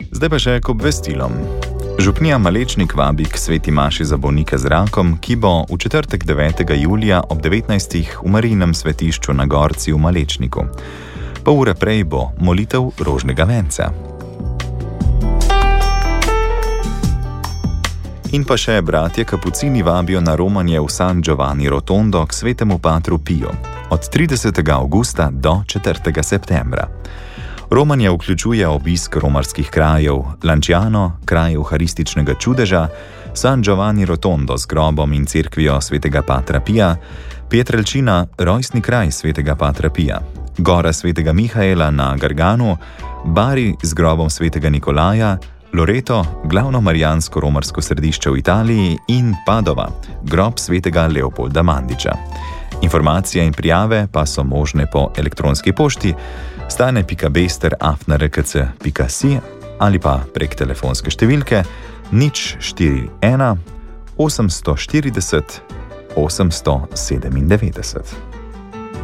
Zdaj pa še k obvestilom. Župnija Malečnik vabi k sveti maši za bolnike z rakom, ki bo v četrtek 9. julija ob 19. v Marijinem svetišču na Gorci v Malečniku. Pol ure prej bo molitev rožnega venca. In pa še bratje kapucini vabijo na romanje v San Giovanni Rotondo k svetemu patru Piju od 30. avgusta do 4. septembra. Romanje vključuje obisk romarskih krajev Lanciano, kraj euharističnega čudeža, San Giovanni Rotondo z grobom in cerkvijo svetega patra Pija, Pietrelcina, rojstni kraj svetega patra Pija, gora svetega Mihaela na Garganu, Bari z grobom svetega Nikolaja, Loreto, glavno marijansko romarsko središče v Italiji in Padova, grob svetega Leopolda Mandiča. Informacije in prijave pa so možne po elektronski pošti stane.bester@rkc.si ali pa prek telefonske številke 041 840 897.